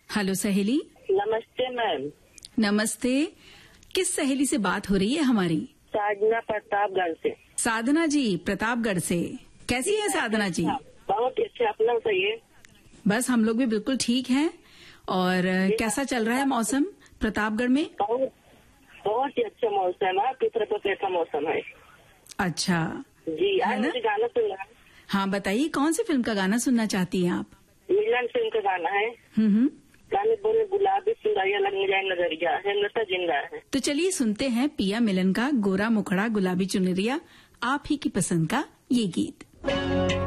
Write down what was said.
Hello सहेली। नमस्ते ma'am. नमस्ते। किस सहेली से बात हो रही है हमारी? साधना प्रतापगढ़ से। साधना जी प्रतापगढ़ से। कैसी है साधना जी? बहुत अच्छे, अपना बताइए। बस हम लोग भी बिल्कुल ठीक हैं। और कैसा चल रहा है मौसम प्रतापगढ़ में? बहुत ही अच्छा मौसम है, पितर कैसा मौसम है। अच्छा जी, आज मुझे गाना सुनना है। हाँ बताइए, कौन सी फिल्म का गाना सुनना चाहती हैं आप? मिलन फिल्म का गाना है। गाने बोले गुलाबी सुंदरिया लगने जाए नजरिया, हेमलता जिंदा है। तो चलिए सुनते हैं पिया मिलन का गोरा मुखड़ा गुलाबी चुनरिया, आप ही की पसंद का ये गीत।